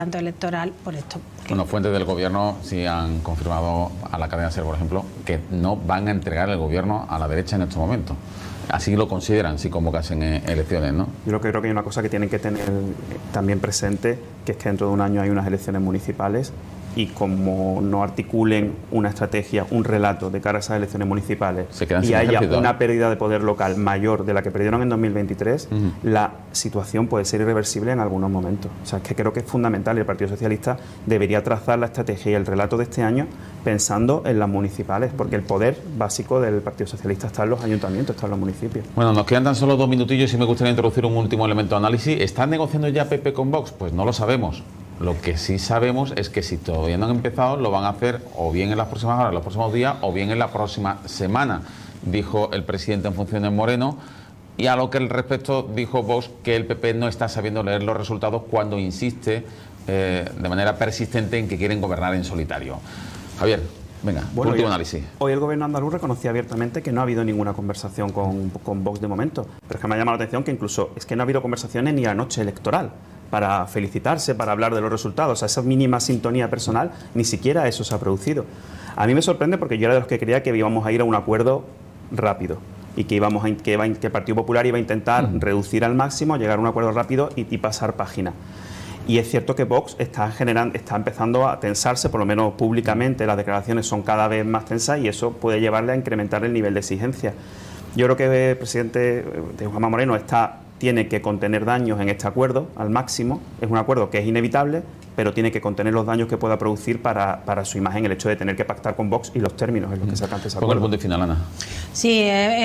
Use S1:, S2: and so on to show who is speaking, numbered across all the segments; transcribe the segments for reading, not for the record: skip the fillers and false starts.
S1: electoral por esto.
S2: Bueno, fuentes del gobierno sí han confirmado a la cadena SER, por ejemplo, que no van a entregar el gobierno a la derecha en estos momentos. Así lo consideran si convocasen elecciones, ¿no?
S3: Yo creo que hay una cosa que tienen que tener también presente, que es que dentro de un año hay unas elecciones municipales y como no articulen una estrategia, un relato de cara a esas elecciones municipales y haya una pérdida de poder local mayor de la que perdieron en 2023, la situación puede ser irreversible en algunos momentos. O sea, es que creo que es fundamental y el Partido Socialista debería trazar la estrategia y el relato de este año pensando en las municipales, porque el poder básico del Partido Socialista está en los ayuntamientos, está en los municipios.
S2: Bueno, nos quedan tan solo 2 minutillos y me gustaría introducir un último elemento de análisis. ¿Están negociando ya PP con Vox? Pues no lo sabemos. Lo que sí sabemos es que si todavía no han empezado, lo van a hacer o bien en las próximas horas, en los próximos días, o bien en la próxima semana, dijo el presidente en funciones Moreno. Y a lo que al respecto dijo Vox que el PP no está sabiendo leer los resultados cuando insiste de manera persistente en que quieren gobernar en solitario. Javier, venga, último análisis.
S3: Hoy el gobierno andaluz reconocía abiertamente que no ha habido ninguna conversación con Vox de momento, pero es que me ha llamado la atención que incluso es que no ha habido conversaciones ni la noche electoral para felicitarse, para hablar de los resultados. O sea, esa mínima sintonía personal, ni siquiera eso se ha producido. A mí me sorprende porque yo era de los que creía que íbamos a ir a un acuerdo rápido y que el Partido Popular iba a intentar reducir al máximo, llegar a un acuerdo rápido y pasar página. Y es cierto que Vox está empezando a tensarse, por lo menos públicamente, las declaraciones son cada vez más tensas y eso puede llevarle a incrementar el nivel de exigencia. Yo creo que el presidente de Juanma Moreno tiene que contener daños en este acuerdo al máximo. Es un acuerdo que es inevitable, pero tiene que contener los daños que pueda producir para su imagen el hecho de tener que pactar con Vox y los términos en los que se alcance ese acuerdo.
S2: Pongo el punto final, Ana.
S1: Sí,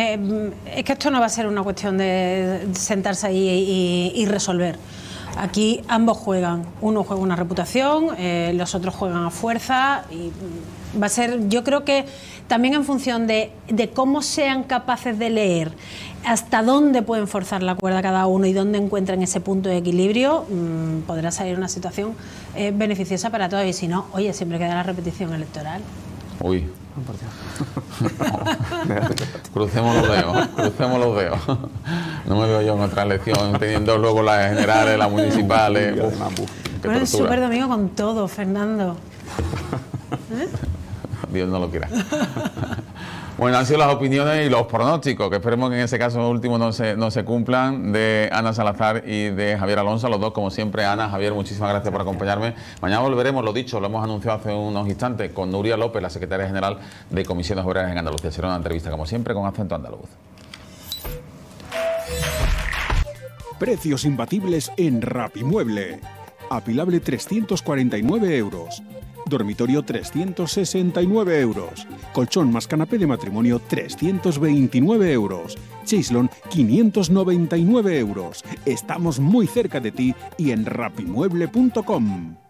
S1: es que esto no va a ser una cuestión de sentarse ahí y resolver. Aquí ambos juegan. Uno juega una reputación, los otros juegan a fuerza y va a ser, yo creo que también en función de cómo sean capaces de leer hasta dónde pueden forzar la cuerda cada uno y dónde encuentran ese punto de equilibrio, podrá salir una situación beneficiosa para todos. Y si no, oye, siempre queda la repetición electoral.
S2: Uy. Crucemos los dedos. No me veo yo en otra elección teniendo luego las generales, las municipales.
S1: Bueno, el Super Domingo con todo, Fernando.
S2: Dios no lo quiera. Bueno, han sido las opiniones y los pronósticos, que esperemos que en ese caso último no se cumplan, de Ana Salazar y de Javier Alonso, los dos como siempre. Ana, Javier, muchísimas gracias por acompañarme. Mañana volveremos, lo dicho, lo hemos anunciado hace unos instantes, con Nuria López, la secretaria general de Comisiones Obreras en Andalucía. Será una entrevista como siempre con acento andaluz.
S4: Precios imbatibles en Rapimueble. Apilable 349 euros. Dormitorio 369 euros. Colchón más canapé de matrimonio 329 euros. Chaislon 599 euros. Estamos muy cerca de ti y en rapimueble.com.